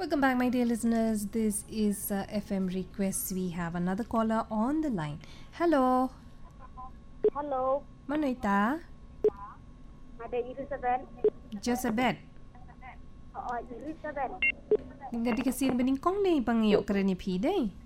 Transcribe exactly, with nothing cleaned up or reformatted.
Welcome back, my dear listeners. This is uh, F M Requests. We have another caller on the line. Hello. Hello. Mana ita? Ada Elizabeth. Josabeth. Oh, Elizabeth. Ngadi kasi bening kong ni pangiyok kerani pi day.